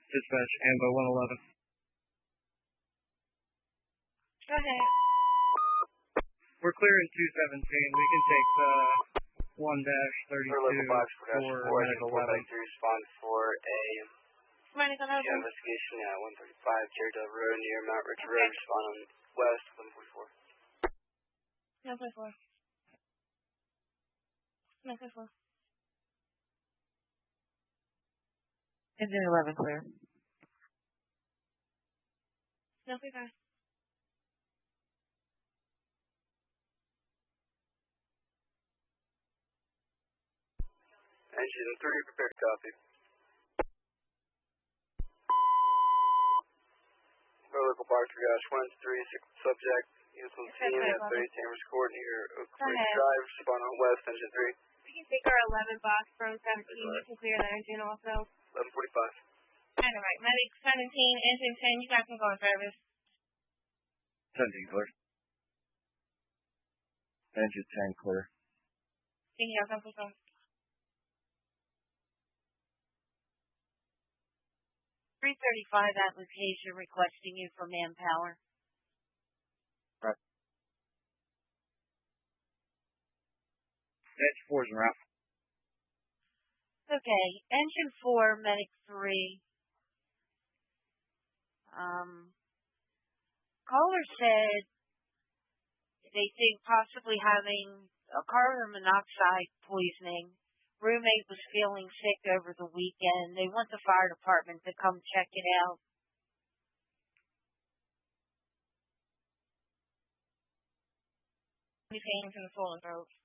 Dispatch, Ambo 111. Go ahead. We're clearing 217. We can take 1-32 for Medical 11. To respond for a Medical 11. investigation at 135 Cherry Dove Road near Mount Richard Road. Respond on west 144. 144. 144. Engine 11 clear. No, we got. Engine 3, prepare to copy. Local bar triage 136 subject. Vehicle team at 30 Chambers Court near Oak Ridge Drive. Respond on west, engine 3. We can take our 11 box from 17. We can clear that engine also. 1145. Alright, Medic 17, engine 10, you guys can go on service. 17 clear. Engine 10 clear. Can you have something from? 335 application requesting you for manpower. Right. Engine 4 is around. Okay, engine 4, medic 3. Caller said they think possibly having a carbon monoxide poisoning. Roommate was feeling sick over the weekend. They want the fire department to come check it out. Any pain in the swollen throat?